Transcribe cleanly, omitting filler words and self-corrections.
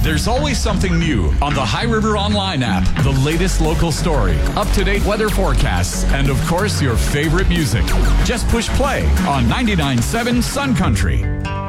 There's always something new on the High River Online app. The latest local story, up-to-date weather forecasts, and of course, your favorite music. Just push play on 99.7 Sun Country.